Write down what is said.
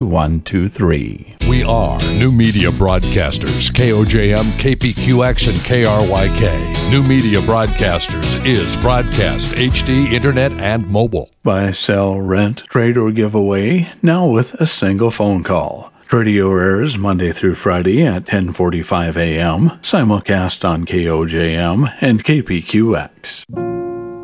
2123. We are New Media Broadcasters, KOJM, KPQX, and KRYK. New Media Broadcasters is broadcast, HD, internet, and mobile. Buy, sell, rent, trade, or give away, now with a single phone call. Radio airs Monday through Friday at 10:45 a.m., simulcast on KOJM and KPQX.